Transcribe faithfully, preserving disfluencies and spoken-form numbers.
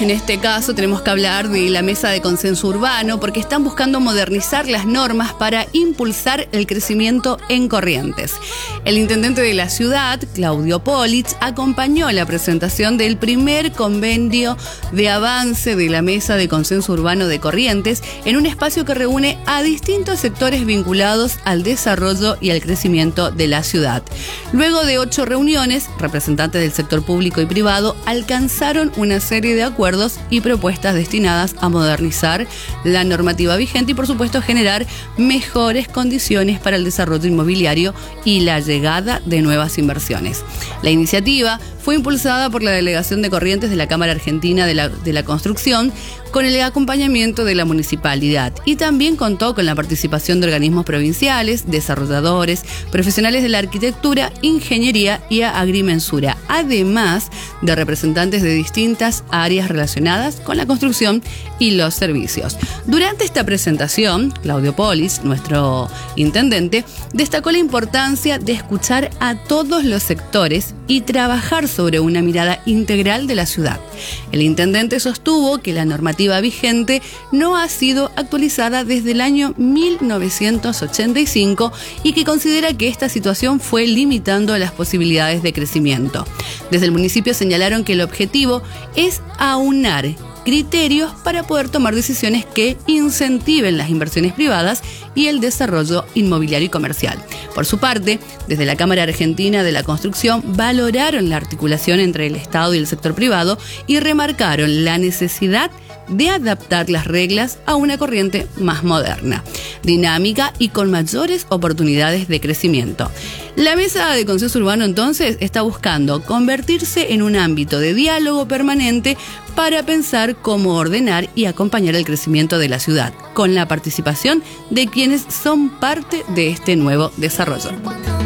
En este caso tenemos que hablar de la Mesa de Consenso Urbano porque están buscando modernizar las normas para impulsar el crecimiento en Corrientes. El intendente de la ciudad, Claudio Politz, acompañó la presentación del primer convenio de avance de la Mesa de Consenso Urbano de Corrientes en un espacio que reúne a distintos sectores vinculados al desarrollo y al crecimiento de la ciudad. Luego de ocho reuniones, representantes del sector público y privado alcanzaron una serie de acuerdos y propuestas destinadas a modernizar la normativa vigente y, por supuesto, generar mejores condiciones para el desarrollo inmobiliario y la llegada de nuevas inversiones. La iniciativa fue impulsada por la Delegación de Corrientes de la Cámara Argentina de la, de la Construcción con el acompañamiento de la municipalidad y también contó con la participación de organismos provinciales, desarrolladores, profesionales de la arquitectura, ingeniería y agrimensura, además de representantes de distintas áreas relacionadas con la construcción y los servicios. Durante esta presentación, Claudio Politz, nuestro intendente, destacó la importancia de escuchar a todos los sectores y trabajar sobre una mirada integral de la ciudad. El intendente sostuvo que la normativa vigente no ha sido actualizada desde el año mil novecientos ochenta y cinco y que considera que esta situación fue limitando las posibilidades de crecimiento. Desde el municipio señalaron que el objetivo es aunar criterios para poder tomar decisiones que incentiven las inversiones privadas y el desarrollo inmobiliario y comercial. Por su parte, desde la Cámara Argentina de la Construcción valoraron la articulación entre el Estado y el sector privado y remarcaron la necesidad de adaptar las reglas a una corriente más moderna, dinámica y con mayores oportunidades de crecimiento. La Mesa de Consenso Urbano entonces está buscando convertirse en un ámbito de diálogo permanente para pensar cómo ordenar y acompañar el crecimiento de la ciudad, con la participación de quienes son parte de este nuevo desarrollo.